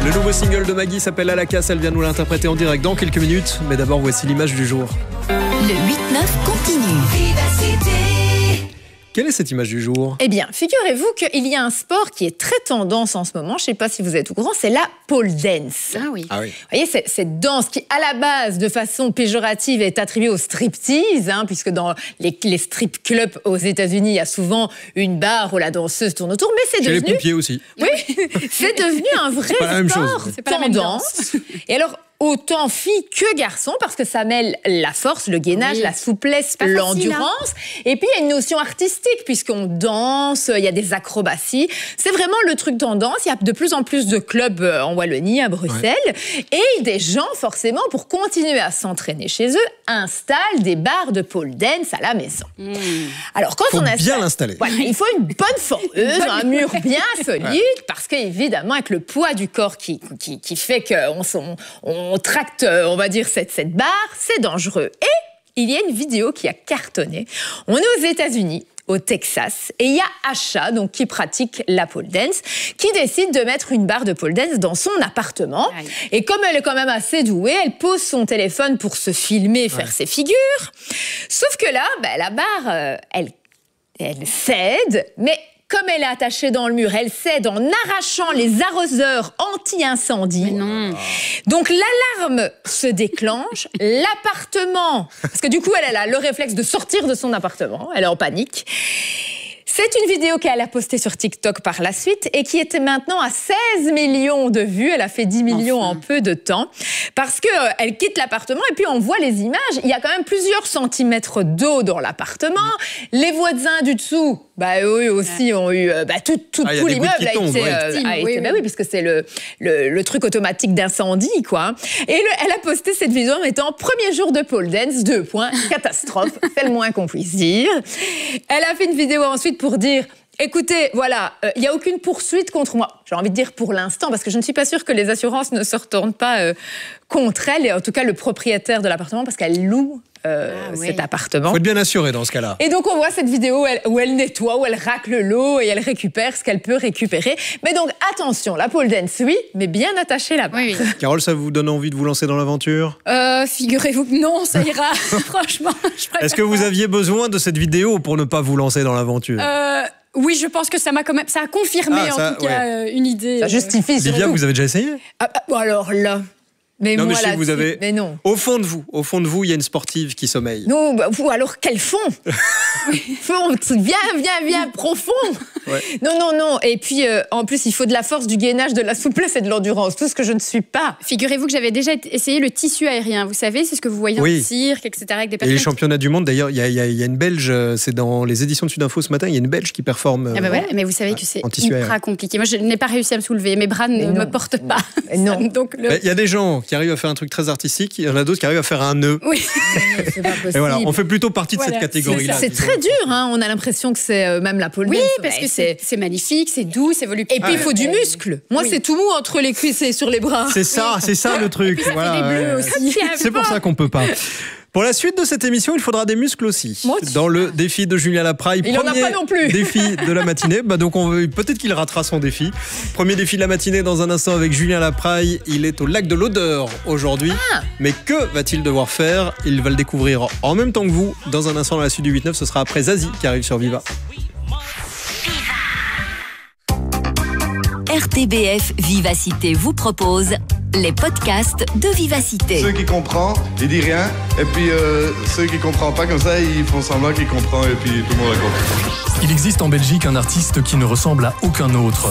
Le nouveau single de Maggie s'appelle À la casse, elle vient nous l'interpréter en direct dans quelques minutes. Mais d'abord, voici l'image du jour. Le 8-9 continue. Vivacité. Quelle est cette image du jour ? Eh bien, figurez-vous qu'il y a un sport qui est très tendance en ce moment, je ne sais pas si vous êtes au courant, c'est la pole dance. Ah oui. Ah oui. Vous voyez, cette danse qui, à la base, de façon péjorative, est attribuée au striptease, puisque dans les strip clubs aux États-Unis, il y a souvent une barre où la danseuse tourne autour, mais c'est Chez devenu... les pompiers aussi. Oui, c'est devenu un vrai pas la même sport chose. C'est pas la même tendance. Et alors, autant filles que garçons, parce que ça mêle la force, le gainage, Oui. la souplesse, Pas facile, l'endurance. Et puis, il y a une notion artistique, puisqu'on danse, il y a des acrobaties. C'est vraiment le truc tendance. Il y a de plus en plus de clubs en Wallonie, à Bruxelles. Ouais. Et des gens, forcément, pour continuer à s'entraîner chez eux, installent des barres de pole dance à la maison. Alors, quand on installe, bien l'installer. Voilà, il faut une bonne foreuse, un mur bien solide, parce qu'évidemment, avec le poids du corps qui fait qu'on tracte, on va dire, cette barre, c'est dangereux. Et il y a une vidéo qui a cartonné. On est aux États-Unis, au Texas, et il y a Asha, donc, qui pratique la pole dance, qui décide de mettre une barre de pole dance dans son appartement. Aïe. Et comme elle est quand même assez douée, elle pose son téléphone pour se filmer, faire ses figures. Sauf que là, la barre, elle cède, mais comme elle est attachée dans le mur, elle cède en arrachant les arroseurs anti-incendie. Donc l'alarme se déclenche, l'appartement, parce que du coup elle a le réflexe de sortir de son appartement, elle est en panique. C'est une vidéo qu'elle a postée sur TikTok par la suite et qui était maintenant à 16 millions de vues. Elle a fait 10 millions en peu de temps parce qu'elle quitte l'appartement et puis on voit les images. Il y a quand même plusieurs centimètres d'eau dans l'appartement. Les voisins du dessous, eux aussi ont eu... tout l'immeuble a été... Oui, puisque c'est le truc automatique d'incendie, quoi. Et elle a posté cette vidéo en mettant « Premier jour de pole dance, : catastrophe ». C'est le moins qu'on puisse dire. Elle a fait une vidéo ensuite pour dire, écoutez, voilà, il n'y a aucune poursuite contre moi. J'ai envie de dire pour l'instant, parce que je ne suis pas sûre que les assurances ne se retournent pas contre elle, et en tout cas le propriétaire de l'appartement, parce qu'elle loue cet appartement. Il faut être bien assuré dans ce cas-là. Et donc on voit cette vidéo où elle nettoie, où elle racle l'eau et elle récupère ce qu'elle peut récupérer. Mais donc attention, la pole dance, oui, mais bien attacher la barre. Oui. Carole, ça vous donne envie de vous lancer dans l'aventure ? Figurez-vous que non, ça ira. Franchement, Est-ce que vous aviez besoin de cette vidéo pour ne pas vous lancer dans l'aventure ? Oui, je pense que ça a confirmé en tout cas une idée. Ça justifie. Livia, vous avez déjà essayé ? Alors là... Mais non, moi, mais si vous avez... Mais non. Au fond de vous, il y a une sportive qui sommeille. Non, vous, alors quel fond ? Fond bien profond. Ouais. Non. Et puis, en plus, il faut de la force, du gainage, de la souplesse et de l'endurance. Tout ce que je ne suis pas. Figurez-vous que j'avais déjà essayé le tissu aérien. Vous savez, c'est ce que vous voyez en cirque, etc. Avec des personnes. Et les championnats du monde, d'ailleurs, il y a une Belge, c'est dans les éditions de Sudinfo ce matin, il y a une Belge qui performe. Mais vous savez que c'est ultra compliqué. Moi, je n'ai pas réussi à me soulever. Mes bras ne me portent pas. Non. Donc, il y a des gens qui arrivent à faire un truc très artistique, il y en a d'autres qui arrivent à faire un nœud. Oui. C'est pas possible. Et voilà, on fait plutôt partie de cette catégorie-là. C'est très dur, on a l'impression que c'est même la pole dance. Oui, parce que c'est magnifique, c'est doux, c'est voluptueux. Et puis il faut du muscle. Moi, c'est tout mou entre les cuisses et sur les bras. C'est ça le truc. Ça fait des bleus aussi. C'est pour ça qu'on peut pas. Pour la suite de cette émission, il faudra des muscles aussi. Dans le défi de Julien Lapraille. Il n'en a pas non plus. Défi de la matinée. Donc peut-être qu'il ratera son défi. Premier défi de la matinée dans un instant avec Julien Lapraille. Il est au lac de l'Odeur aujourd'hui. Mais que va-t-il devoir faire ? Il va le découvrir en même temps que vous. Dans un instant, dans la suite du 8-9, ce sera après Zazie qui arrive sur Viva. RTBF Vivacité vous propose les podcasts de Vivacité. Ceux qui comprennent, ils disent rien. Et puis ceux qui ne comprennent pas comme ça, ils font semblant qu'ils comprennent et puis tout le monde raconte. Il existe en Belgique un artiste qui ne ressemble à aucun autre.